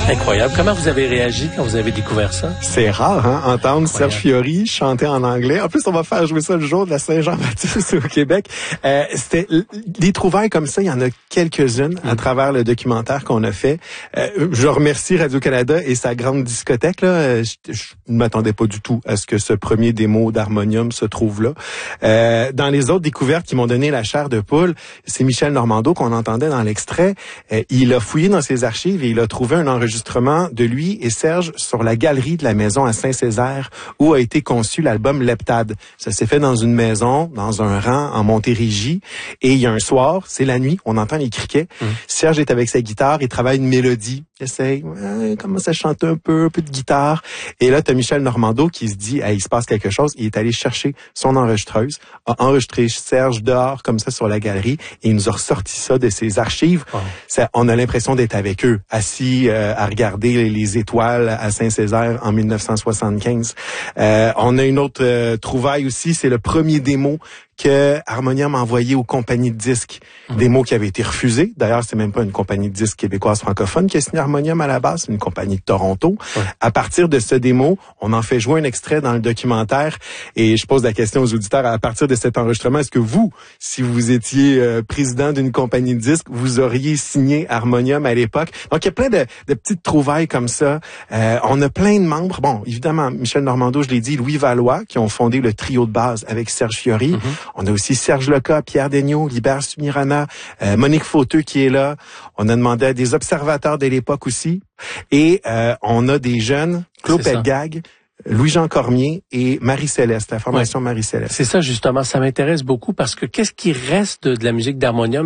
Incroyable. Comment vous avez réagi quand vous avez découvert ça? C'est rare, hein, entendre Serge Fiori chanter en anglais. En plus, on va faire jouer ça le jour de la Saint-Jean-Baptiste au Québec. C'était des trouvailles comme ça, il y en a quelques-unes à travers le documentaire qu'on a fait. Je remercie Radio-Canada et sa grande discothèque. Là. Je ne m'attendais pas du tout à ce que ce premier démo d'harmonium se trouve là. Dans les autres découvertes qui m'ont donné la chair de poule, c'est Michel Normando qu'on entendait dans l'extrait. Il a fouillé dans ses archives et il a trouvé un enregistrement de lui et Serge sur la galerie de la maison à Saint-Césaire où a été conçu l'album Leptade. Ça s'est fait dans une maison, dans un rang en Montérégie. Et il y a un soir, c'est la nuit, on entend les criquets. Serge est avec sa guitare, il travaille une mélodie. Essaye, commence à chanter un peu de guitare. Et là, t'as Michel Normando qui se dit, il se passe quelque chose. Il est allé chercher son enregistreuse, a enregistré Serge dehors comme ça sur la galerie et il nous a ressorti ça de ses archives. Ça, on a l'impression d'être avec eux, assis à regarder les étoiles à Saint-Césaire en 1975. On a une autre trouvaille aussi, c'est le premier démo que Harmonium a envoyé aux compagnies de disques. Des mots qui avaient été refusés. D'ailleurs, c'est même pas une compagnie de disques québécoise francophone qui a signé Harmonium à la base, c'est une compagnie de Toronto. À partir de ce démo, on en fait jouer un extrait dans le documentaire et je pose la question aux auditeurs, à partir de cet enregistrement, est-ce que vous, si vous étiez président d'une compagnie de disques, vous auriez signé Harmonium à l'époque? Donc, il y a plein de petites trouvailles comme ça. On a plein de membres. Bon, évidemment, Michel Normando, je l'ai dit, Louis Valois, qui ont fondé le trio de base avec Serge Fiori. On a aussi Serge Leca, Pierre Degnaud, Libert Sumirana, Monique Fauteux qui est là. On a demandé à des observateurs de l'époque aussi. Et on a des jeunes, Claude Pelgag, Louis-Jean Cormier et Marie-Céleste, la formation Marie-Céleste. C'est ça, justement. Ça m'intéresse beaucoup parce que qu'est-ce qui reste de la musique d'harmonium?